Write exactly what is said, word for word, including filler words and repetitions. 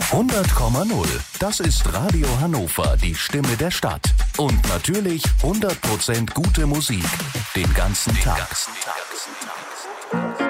hundert Komma null. Das ist Radio Hannover, die Stimme der Stadt. Und natürlich hundert Prozent gute Musik. Den ganzen Tag. Den ganzen Tag.